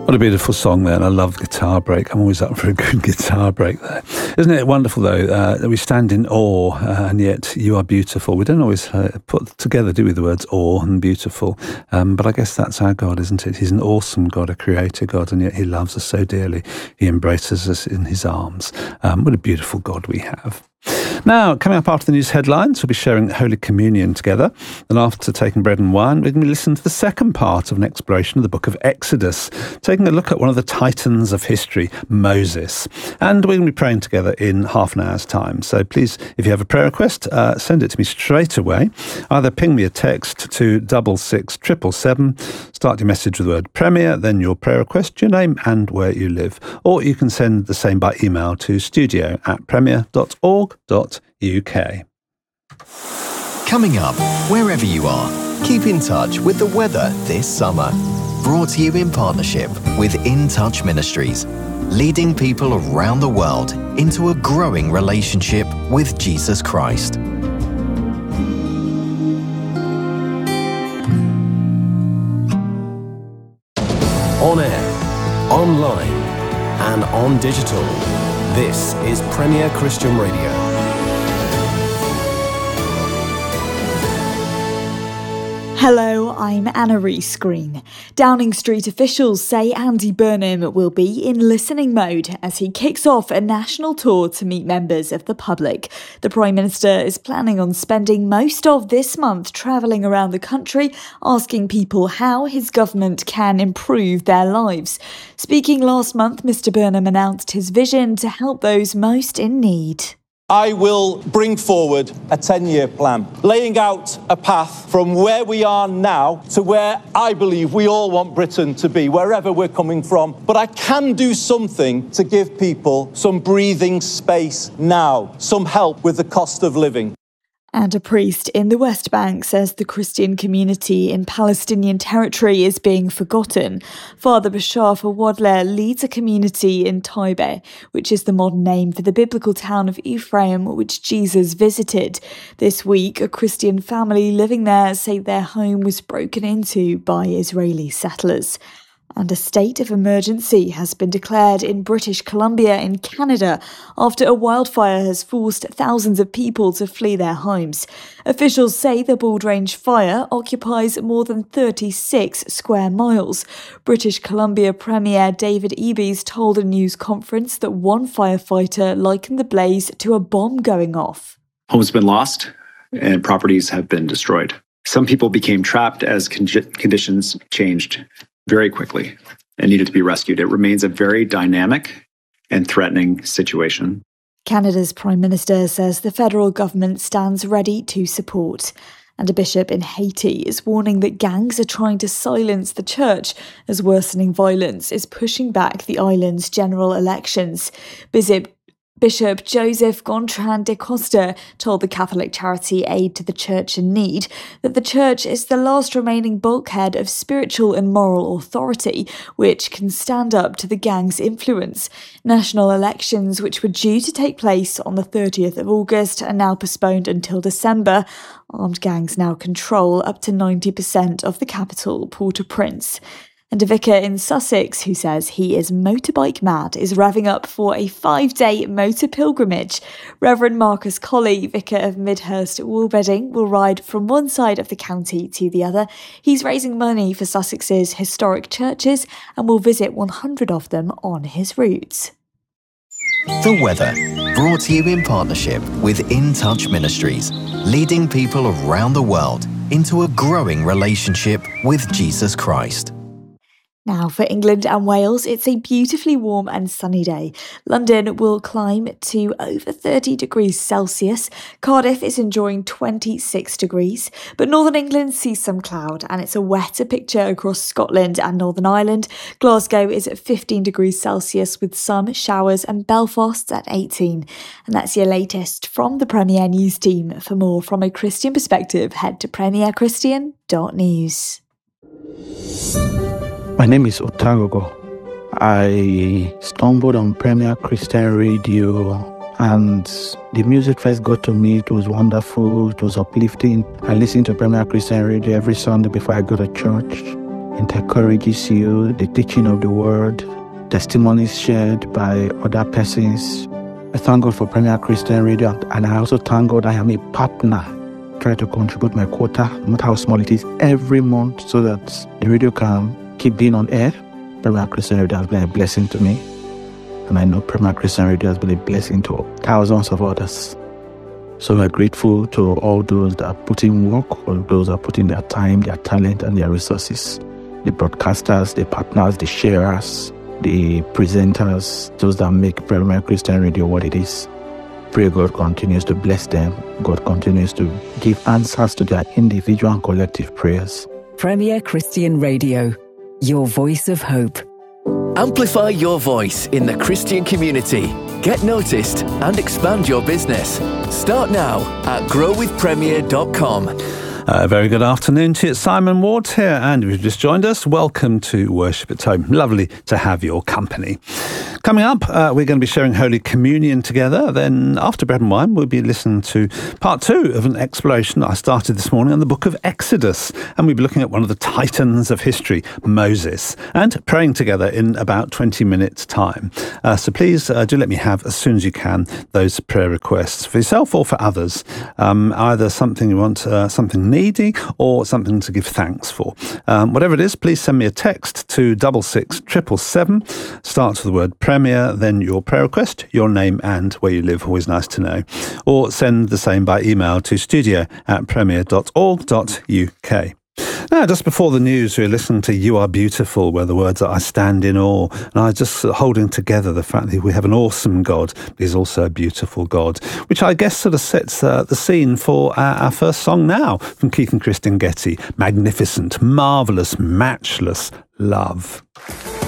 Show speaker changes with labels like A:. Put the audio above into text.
A: What a beautiful song there, and I love the guitar break. I'm always up for a good guitar break there. Isn't it wonderful, though, that we stand in awe, and yet you are beautiful. We don't always put together, do we, the words awe and beautiful, but I guess that's our God, isn't it? He's an awesome God, a creator God, and yet he loves us so dearly. He embraces us in his arms. What a beautiful God we have. Now, coming up after the news headlines, we'll be sharing Holy Communion together. Then after taking bread and wine, we're going to listen to the second part of an exploration of the book of Exodus, taking a look at one of the titans of history, Moses. And we're going to be praying together in half an hour's time. So please, if you have a prayer request, send it to me straight away. Either ping me a text to 66777, start your message with the word Premier, then your prayer request, your name and where you live. Or you can send the same by email to studio@premier.org.uk.
B: Coming up, wherever you are, keep in touch with the weather this summer. Brought to you in partnership with In Touch Ministries, leading people around the world into a growing relationship with Jesus Christ. On air, online, and on digital. This is Premier Christian Radio.
C: Hello, I'm Anna Rees-Green. Downing Street officials say Andy Burnham will be in listening mode as he kicks off a national tour to meet members of the public. The Prime Minister is planning on spending most of this month travelling around the country, asking people how his government can improve their lives. Speaking last month, Mr Burnham announced his vision to help those most in need.
D: I will bring forward a 10-year plan, laying out a path from where we are now to where I believe we all want Britain to be, wherever we're coming from. But I can do something to give people some breathing space now, some help with the cost of living.
C: And a priest in the West Bank says the Christian community in Palestinian territory is being forgotten. Father Bashar Fawadler leads a community in Taibe, which is the modern name for the biblical town of Ephraim, which Jesus visited. This week, a Christian family living there say their home was broken into by Israeli settlers. And a state of emergency has been declared in British Columbia in Canada after a wildfire has forced thousands of people to flee their homes. Officials say the Bald Range fire occupies more than 36 square miles. British Columbia Premier David Eby's told a news conference that one firefighter likened the blaze to a bomb going off.
E: Homes have been lost and properties have been destroyed. Some people became trapped as conditions changed very quickly and needed to be rescued. It remains a very dynamic and threatening situation.
C: Canada's Prime Minister says the federal government stands ready to support. And a bishop in Haiti is warning that gangs are trying to silence the church as worsening violence is pushing back the island's general elections. Bishop Joseph Gontran de Costa told the Catholic charity Aid to the Church in Need that the church is the last remaining bulkhead of spiritual and moral authority, which can stand up to the gang's influence. National elections, which were due to take place on the 30th of August, are now postponed until December. Armed gangs now control up to 90% of the capital, Port-au-Prince. And a vicar in Sussex who says he is motorbike mad is revving up for a 5-day motor pilgrimage. Reverend Marcus Colley, vicar of Midhurst Woolbedding, will ride from one side of the county to the other. He's raising money for Sussex's historic churches and will visit 100 of them on his route.
B: The weather, brought to you in partnership with In Touch Ministries, leading people around the world into a growing relationship with Jesus Christ.
C: Now for England and Wales, it's a beautifully warm and sunny day. London will climb to over 30 degrees Celsius. Cardiff is enjoying 26 degrees. But Northern England sees some cloud and it's a wetter picture across Scotland and Northern Ireland. Glasgow is at 15 degrees Celsius with some showers and Belfast's at 18. And that's your latest from the Premier News team. For more from a Christian perspective, head to premierchristian.news.
F: My name is Otagogo. I stumbled on Premier Christian Radio and the music first got to me. It was wonderful. It was uplifting. I listen to Premier Christian Radio every Sunday before I go to church. it encourages you, the teaching of the word, testimonies shared by other persons. I thank God for Premier Christian Radio, and I also thank God I am a partner. Try to contribute my quota, no matter how small it is, every month so that the radio can keep being on air. Premier Christian Radio has been a blessing to me, and I know Premier Christian Radio has been a blessing to thousands of others. So we're grateful to all those that are putting work, all those that are putting their time, their talent, and their resources. The broadcasters, the partners, the sharers, the presenters, those that make Premier Christian Radio what it is. Pray God continues to bless them. God continues to give answers to their individual and collective prayers.
G: Premier Christian Radio, your voice of hope.
H: Amplify your voice in the Christian community. Get noticed and expand your business. Start now at growwithpremier.com.
A: A very good afternoon to you. Simon Ward here, and if you've just joined us, welcome to Worship at Home. Lovely to have your company. Coming up, we're going to be sharing Holy Communion together. Then after Bread and Wine, we'll be listening to part 2 of an exploration that I started this morning on the book of Exodus. And we'll be looking at one of the titans of history, Moses, and praying together in about 20 minutes' time. So please do let me have, as soon as you can, those prayer requests for yourself or for others. Either something you want, something needy, or something to give thanks for. Whatever it is, please send me a text to 66777. Start with the word Premier, then your prayer request, your name and where you live. Always nice to know. Or send the same by email to studio@premier.org.uk. Now, just before the news, we were listening to You Are Beautiful, where the words are I stand in awe. And I was just holding together the fact that we have an awesome God, but he's also a beautiful God, which I guess sort of sets the scene for our first song now from Keith and Kristen Getty. Magnificent, marvellous, matchless love.